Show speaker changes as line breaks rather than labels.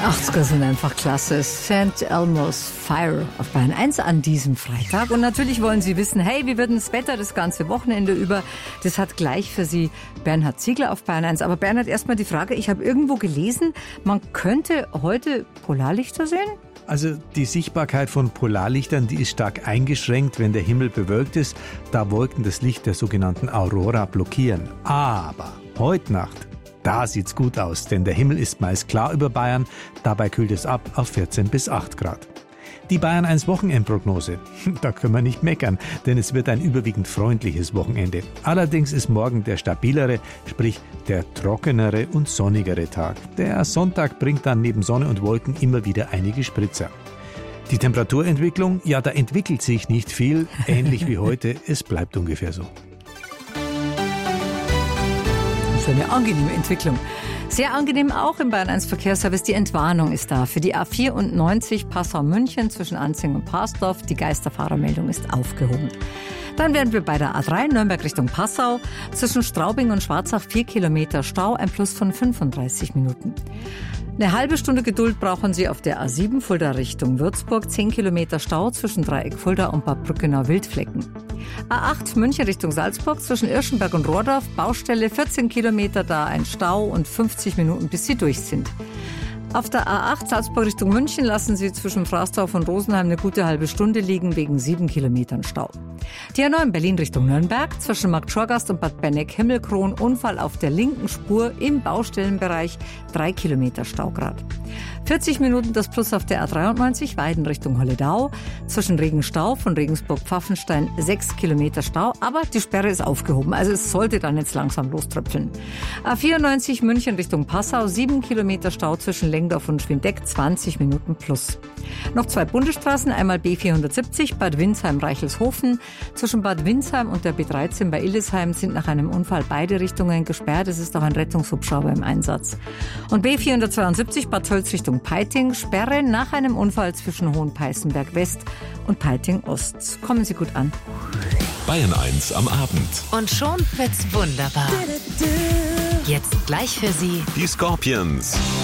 80er sind einfach klasse. St. Elmo's Fire auf Bayern 1 an diesem Freitag. Und natürlich wollen Sie wissen, hey, wie wird denn das Wetter das ganze Wochenende über? Das hat gleich für Sie Bernhard Ziegler auf Bayern 1. Aber Bernhard, erstmal die Frage, ich habe irgendwo gelesen, man könnte heute Polarlichter sehen?
Also die Sichtbarkeit von Polarlichtern, die ist stark eingeschränkt, wenn der Himmel bewölkt ist, da Wolken das Licht der sogenannten Aurora blockieren. Aber heute Nacht, da sieht's gut aus, denn der Himmel ist meist klar über Bayern, dabei kühlt es ab auf 14 bis 8 Grad. Die Bayern 1 Wochenendprognose, da können wir nicht meckern, denn es wird ein überwiegend freundliches Wochenende. Allerdings ist morgen der stabilere, sprich der trockenere und sonnigere Tag. Der Sonntag bringt dann neben Sonne und Wolken immer wieder einige Spritzer. Die Temperaturentwicklung, ja, da entwickelt sich nicht viel, ähnlich wie heute, es bleibt ungefähr so.
So eine angenehme Entwicklung. Sehr angenehm auch im Bayern 1 Verkehrsservice. Die Entwarnung ist da. Für die A94 Passau-München zwischen Anzing und Parsdorf. Die Geisterfahrermeldung ist aufgehoben. Dann wären wir bei der A3 Nürnberg Richtung Passau. Zwischen Straubing und Schwarzach 4 Kilometer Stau, ein Plus von 35 Minuten. Eine halbe Stunde Geduld brauchen Sie auf der A7 Fulda Richtung Würzburg. 10 Kilometer Stau zwischen Dreieck Fulda und Bad Brückenau-Wildflecken. A8 München Richtung Salzburg zwischen Irschenberg und Rohrdorf. Baustelle 14 Kilometer, da ein Stau und 50 Minuten, bis Sie durch sind. Auf der A8 Salzburg Richtung München lassen Sie zwischen Fraßdorf und Rosenheim eine gute halbe Stunde liegen, wegen 7 Kilometern Stau. Die A9 Berlin Richtung Nürnberg zwischen Marktschorgast und Bad Benneck-Himmelkron. Unfall auf der linken Spur im Baustellenbereich, 3 Kilometer Stau grad. 40 Minuten das Plus auf der A93 Weiden Richtung Holledau. Zwischen Regenstau von Regensburg-Pfaffenstein 6 Kilometer Stau, aber die Sperre ist aufgehoben, also es sollte dann jetzt langsam loströpfeln. A94 München Richtung Passau 7 Kilometer Stau zwischen Lengdorf und Schwindeck, 20 Minuten plus. Noch 2 Bundesstraßen, einmal B470 Bad Windsheim-Reichelshofen. Zwischen Bad Windsheim und der B13 bei Illesheim sind nach einem Unfall beide Richtungen gesperrt. Es ist auch ein Rettungshubschrauber im Einsatz. Und B472 Bad Tölz Richtung Peiting, Sperre nach einem Unfall zwischen Hohenpeißenberg West und Peiting Ost. Kommen Sie gut an.
Bayern 1 am Abend.
Und schon wird's wunderbar. Jetzt gleich für Sie
Die Scorpions.